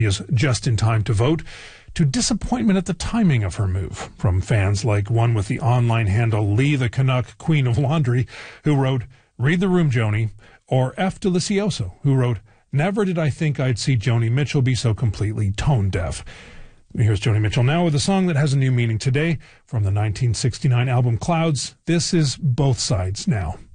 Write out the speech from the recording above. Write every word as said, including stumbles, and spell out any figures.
is just in time to vote, to disappointment at the timing of her move from fans like one with the online handle Lee the Canuck Queen of Laundry, who wrote, "Read the room, Joni," or F. Delicioso, who wrote, "Never did I think I'd see Joni Mitchell be so completely tone deaf." Here's Joni Mitchell now with a song that has a new meaning today from the nineteen sixty-nine album Clouds. This is Both Sides Now.